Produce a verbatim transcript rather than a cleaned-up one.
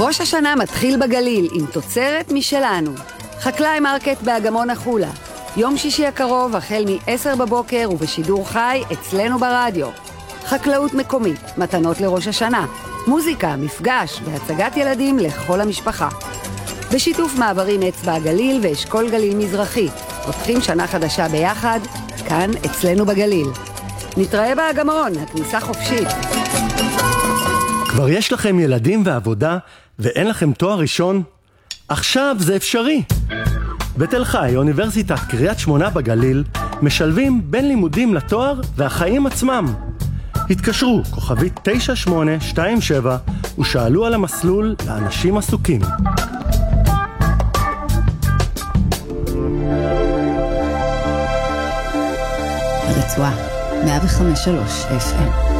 ראש השנה מתחיל בגליל עם תוצרת משלנו. חקלאי מרקט באגמון החולה. יום שישי הקרוב החל מ-עשר בבוקר ובשידור חי אצלנו ברדיו. חקלאות מקומית, מתנות לראש השנה, מוזיקה, מפגש והצגת ילדים לכל המשפחה. בשיתוף מעברים אצבע הגליל ואשכול גליל מזרחי. פותחים שנה חדשה ביחד, כאן אצלנו בגליל. נתראה באגמון, הכניסה חופשית. כבר יש לכם ילדים ועבודה ואין לכם תואר ראשון? עכשיו זה אפשרי. בתל חי, אוניברסיטת קריית שמונה בגליל, משלבים בין לימודים לתואר והחיים עצמם. התקשרו כוכבית תשע שמונה שתיים שבע ושאלו על המסלול לאנשים עסוקים. הרצועה מאה וחמש נקודה שלוש אף אם